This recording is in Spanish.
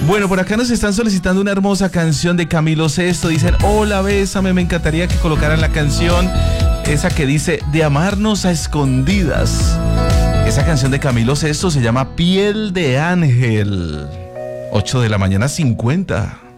Bueno, por acá nos están solicitando una hermosa canción de Camilo Sesto. Dicen, hola, bésame, me encantaría que colocaran la canción, esa que dice, de amarnos a escondidas. Esa canción de Camilo Sesto se llama Piel de Ángel. 8 de la mañana, 50.